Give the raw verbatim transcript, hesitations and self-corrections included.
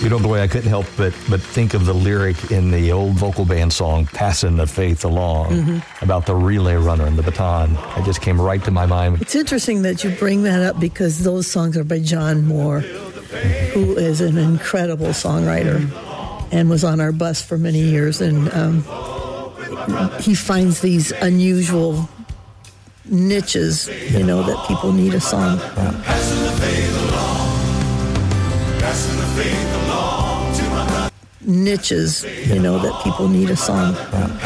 You know, boy, I couldn't help but, but think of the lyric in the old vocal band song, Passing the Faith Along, mm-hmm. about the relay runner and the baton. It just came right to my mind. It's interesting that you bring that up because those songs are by John Moore, mm-hmm. who is an incredible songwriter mm-hmm. and was on our bus for many years. And um, he finds these unusual niches, yeah. you know, that people need a song. Yeah. Passing the faith along, passing the faith along to my niches, you know, that people need a song. Yeah.